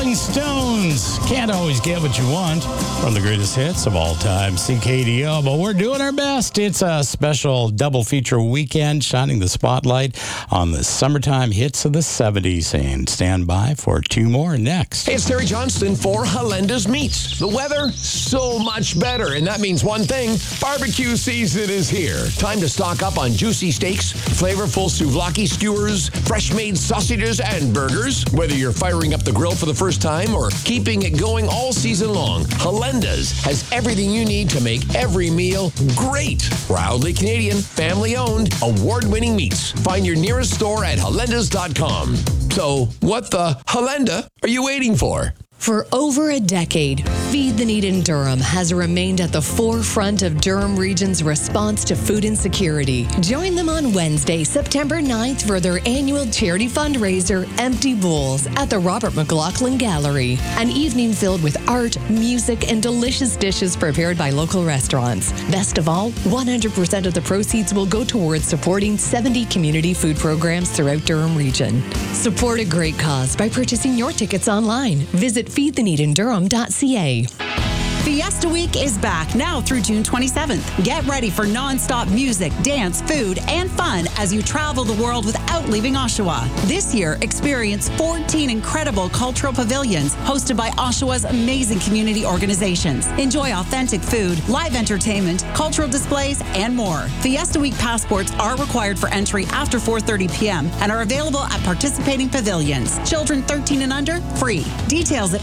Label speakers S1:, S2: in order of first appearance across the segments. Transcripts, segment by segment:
S1: Rolling Stones. Can't always get what you want from the greatest hits of all time, CKDO, but we're doing our best. It's a special double feature weekend shining the spotlight on the summertime hits of the 70s. And stand by for two more next.
S2: Hey, it's Terry Johnston for Halenda's Meats. The weather, so much better. And that means one thing, barbecue season is here. Time to stock up on juicy steaks, flavorful souvlaki skewers, fresh-made sausages and burgers. Whether you're firing up the grill for the first time or keeping it going all season long, Halenda's has everything you need to make every meal great. Proudly Canadian, family-owned, award-winning meats. Find your nearest store at halendas.com. So, what the Halenda are you waiting for?
S3: For over a decade, Feed the Need in Durham has remained at the forefront of Durham Region's response to food insecurity. Join them on Wednesday, September 9th for their annual charity fundraiser, Empty Bowls, at the Robert McLaughlin Gallery. An evening filled with art, music, and delicious dishes prepared by local restaurants. Best of all, 100% of the proceeds will go towards supporting 70 community food programs throughout Durham Region. Support a great cause by purchasing your tickets online. Visit feedtheneedindurham.ca.
S4: Fiesta Week is back now through June 27th. Get ready for non-stop music, dance, food, and fun as you travel the world without leaving Oshawa. This year, experience 14 incredible cultural pavilions hosted by Oshawa's amazing community organizations. Enjoy authentic food, live entertainment, cultural displays, and more. Fiesta Week passports are required for entry after 4:30 p.m. and are available at participating pavilions. Children 13 and under, free. Details at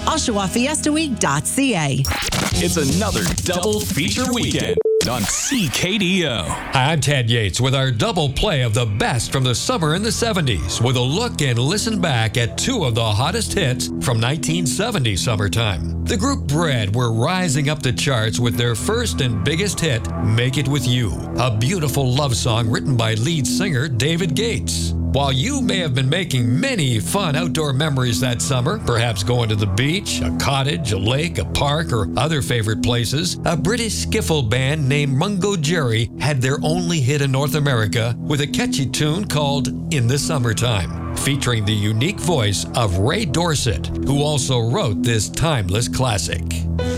S4: oshawafiestaweek.ca.
S5: It's another double feature weekend on CKDO.
S6: Hi, I'm Ted Yates with our double play of the best from the summer in the 70s with a look and listen back at two of the hottest hits from 1970 summertime. The group Bread were rising up the charts with their first and biggest hit, Make It With You, a beautiful love song written by lead singer David Gates. While you may have been making many fun outdoor memories that summer, perhaps going to the beach, a cottage, a lake, a park, or other favorite places, a British skiffle band named Mungo Jerry had their only hit in North America with a catchy tune called In the Summertime, featuring the unique voice of Ray Dorset, who also wrote this timeless classic.